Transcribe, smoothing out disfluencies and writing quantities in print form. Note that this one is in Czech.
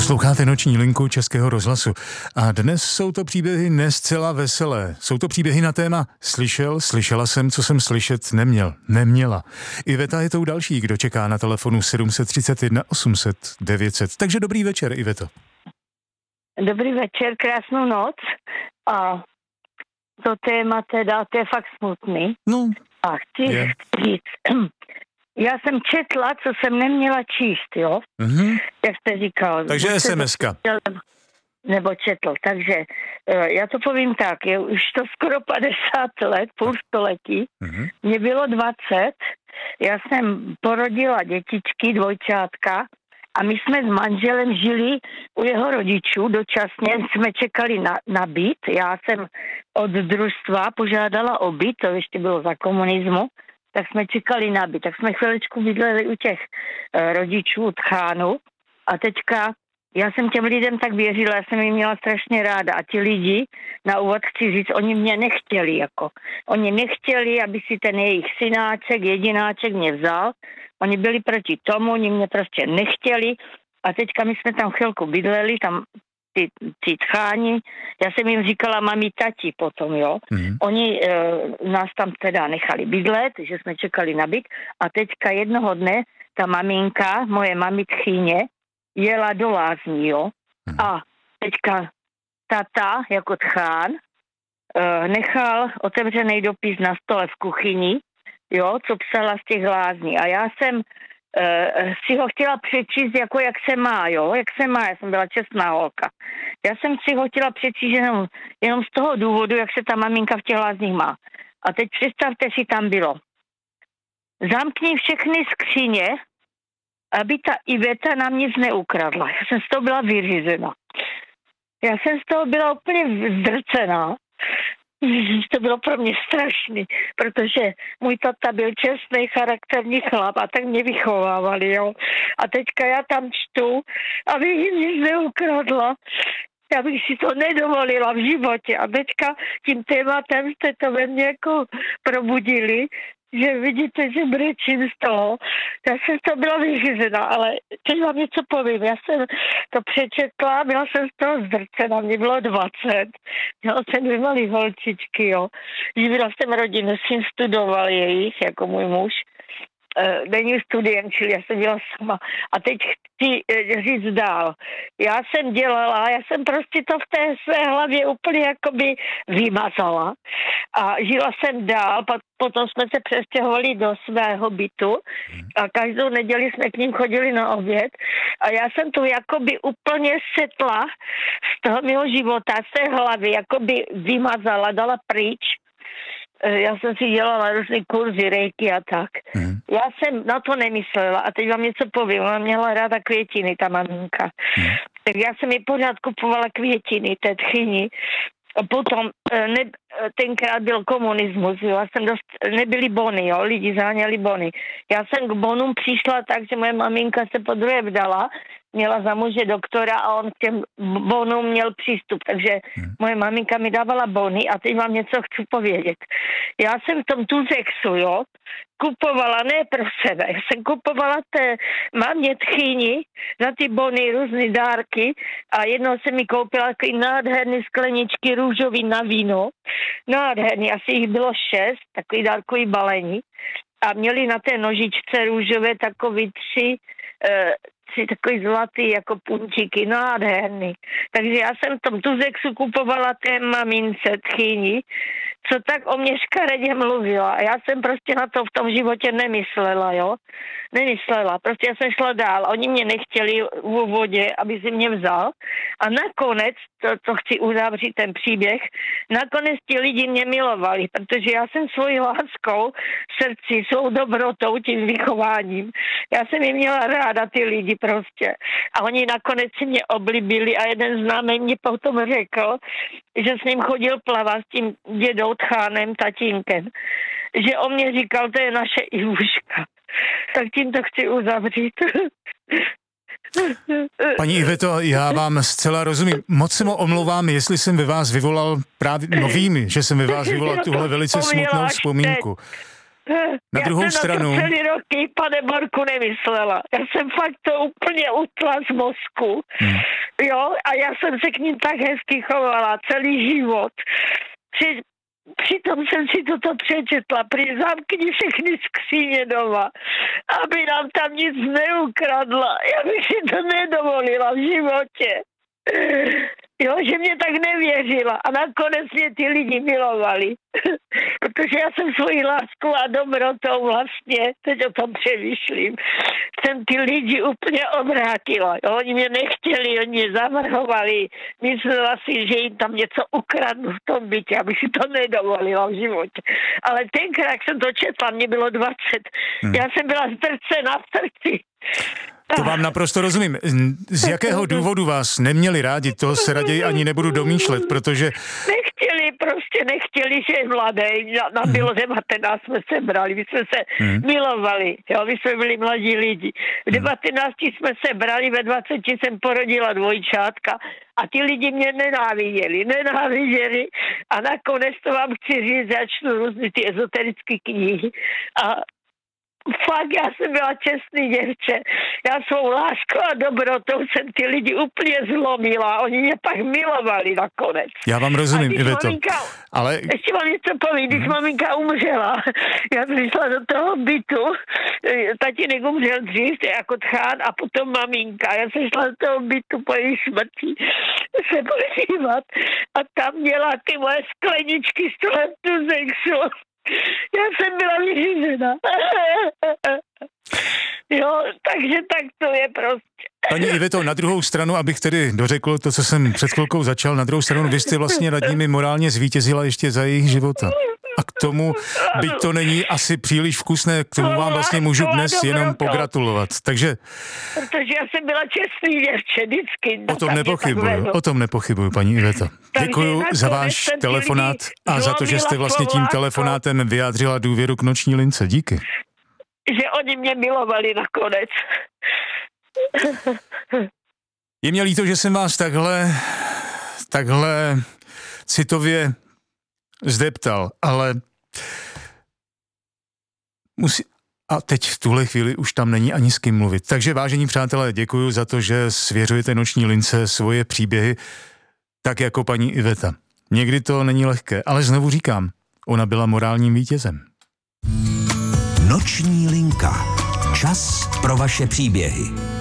Posloucháte Noční linku Českého rozhlasu a dnes jsou to příběhy ne zcela veselé. Jsou to příběhy na téma slyšela jsem, co jsem slyšet neměla. Iveta je tou další, kdo čeká na telefonu 731 800 900. Takže dobrý večer, Iveto. Dobrý večer, krásnou noc. A to téma teda, to je fakt smutný. No, a chci říct, já jsem četla, co jsem neměla číst, jo? Mhm. Jak jste říkal. Takže SMS-ka. Nebo četl. Takže já to povím tak, je už to skoro 50 let, půl století. Mhm. Mně bylo 20, já jsem porodila dětičky, dvojčátka, a my jsme s manželem žili u jeho rodičů, dočasně jsme čekali na byt. Já jsem od družstva požádala o byt, to ještě bylo za komunismu, tak jsme čekali na byt. Tak jsme chviličku bydleli u těch rodičů, u tchánů. A teďka já jsem těm lidem tak věřila, já jsem jim měla strašně ráda. A ti lidi, na úvod chci říct, oni mě nechtěli, jako. Oni nechtěli, aby si ten jejich synáček, jedináček mě vzal. Oni byli proti tomu, oni mě prostě nechtěli. A teďka my jsme tam chvilku bydleli, tam ty tcháni, já jsem jim říkala mami, tati potom, jo. Mhm. Oni nás tam teda nechali bydlet, že jsme čekali na byt. A teďka jednoho dne ta maminka, moje mami tchýně, jela do lázní, jo. A teďka tata, jako tchán, nechal otevřený dopis na stole v kuchyni, jo, co psala z těch lázní. A já jsem si ho chtěla přečíst, jako jak se má, jo, jak se má, já jsem byla čestná holka. Já jsem si ho chtěla přečíst jenom z toho důvodu, jak se ta maminka v těch lázních má. A teď představte si, tam bylo: zamkni všechny skříně, aby ta Iveta nám nic neukradla. Já jsem z toho byla vyřízena. Já jsem z toho byla úplně zdrcená. To bylo pro mě strašný, protože můj tata byl čestný, charakterní chlap a tak mě vychovávali, jo. A teďka já tam čtu, aby jim nic neukradla. Já bych si to nedovolila v životě. A teďka tím tématem jste to ve mně jako probudili, že vidíte, že brečím z toho. Já jsem to byla vyřízená, ale teď vám něco povím. Já jsem to přečetla, byla jsem z toho zdrcena, mě bylo 20. Měla jsem 2 malé holčičky, jo. Živila jsem rodinu, syn studoval jejich, jako můj muž. Není studiem, čili já jsem byla sama. A teď chci říct dál. Já jsem prostě to v té své hlavě úplně jakoby vymazala. A žila jsem dál, potom jsme se přestěhovali do svého bytu a každou neděli jsme k ním chodili na oběd. A já jsem to jakoby úplně setla z toho mého života, z té hlavy, jakoby vymazala, dala pryč. Já jsem si dělala různý kurzy, rejky a tak. Já jsem na to nemyslela a teď vám něco povím. Ona měla ráda květiny, ta maminka. Tak já jsem jí pořád kupovala květiny, té tchyni. A potom, tenkrát byl komunismus, jo, nebyly bony, jo, lidi záněli bony. Já jsem k bonům přišla tak, že moje maminka se po druhé vdala, měla za muže doktora a on k těm bonům měl přístup, takže moje maminka mi dávala bony a teď vám něco chci povědět. Já jsem v tom Tuzexu, jo, kupovala, ne pro sebe, já jsem kupovala té mamě tchýni za ty bony různé dárky a jednou jsem mi koupila takový nádherný skleničky růžový na víno, nádherný, asi jich bylo 6, takový dárkový balení a měli na té nožičce růžové takový 3 takový zlatý jako puntíky, nádherný. Takže já jsem v tom Tuzexu kupovala té mamince tchýni, co tak o mě škaredě mluvila. A já jsem prostě na to v tom životě nemyslela, jo. Nemyslela, prostě já jsem šla dál. Oni mě nechtěli v úvodě, aby si mě vzal. A nakonec, to chci uzavřít ten příběh, nakonec ti lidi mě milovali, protože já jsem svojí láskou, srdci, svou dobrotou, tím vychováním. Já jsem jim měla ráda ty lidi prostě. A oni nakonec si mě oblíbili a jeden známý mě potom řekl, že s ním chodil plavat s tím dědou tchánem, tatínkem. Že on mě říkal, to je naše Ivuška. Tak tím to chci uzavřít. Paní Iveto, já vám zcela rozumím. Moc se mu omlouvám, jestli jsem ve vás vyvolal právě, vím, že jsem ve vás vyvolal tuhle velice smutnou vzpomínku. Na druhou stranu... Já jsem na to celý roky, pane Borku, nemyslela. Já jsem fakt to úplně utla z mozku. Jo, a já jsem se k ním tak hezky chovala celý život. Přitom jsem si toto přečetla. Zamkni všechny skříně doma, aby nám tam nic neukradla. Já bych si to nedovolila v životě. Jo, že mě tak nevěřila a nakonec mě ty lidi milovali. Protože já jsem svoji lásku a dobrotou vlastně, teď o tom přemýšlím, jsem ty lidi úplně obrátila. Jo, oni mě nechtěli, oni mě zavrhovali. Myslela si, že jim tam něco ukradnu v tom bytě, abych si to nedovolila v životě. Ale tenkrát, jak jsem to četla, mě bylo 20. Já jsem byla zdrcená v srdci. To vám naprosto rozumím. Z jakého důvodu vás neměli rádi, to se raději ani nebudu domýšlet, protože... Nechtěli, že je mladý. Nám bylo 19, jsme se brali, my jsme se milovali, jo, my jsme byli mladí lidi. V 19 jsme se brali, ve 20 jsem porodila dvojčátka a ty lidi mě nenáviděli a nakonec to vám chci říct, začnu různý ty ezoterické knihy a fakt, já jsem byla čestný děvče. Já svou láskou a dobrotou jsem ty lidi úplně zlomila. Oni mě pak milovali nakonec. Já vám rozumím, Iveto. Ale... Ještě vám něco povím, když maminka umřela. Já přišla do toho bytu. Tatínek umřel dřív, jako tchán, a potom maminka. Já jsem šla do toho bytu po její smrti se podívat. A tam měla ty moje skleničky z toho Tuzexu. Já jsem byla vyřízená. Jo, takže tak to je prostě. Paní Iveto, na druhou stranu, abych tedy dořekl to, co jsem před chvilkou začal, na druhou stranu vy jste vlastně nad nimi morálně zvítězila ještě za jejich života. A k tomu, byť to není asi příliš vkusné, k tomu vám vlastně můžu dnes jenom pogratulovat. Takže... Protože já jsem byla čestný děvče, vždycky. O tom nepochybuju, paní Iveto. Děkuju za váš telefonát a za to, že jste vlastně tím telefonátem vyjádřila důvěru k Noční lince. Díky. Že oni mě milovali nakonec. Je mě líto, že jsem vás takhle citově zdeptal, ale a teď v tuhle chvíli už tam není ani s kým mluvit. Takže vážení přátelé, děkuju za to, že svěřujete Noční lince svoje příběhy, tak jako paní Iveta. Někdy to není lehké, ale znovu říkám, ona byla morálním vítězem. Noční linka. Čas pro vaše příběhy.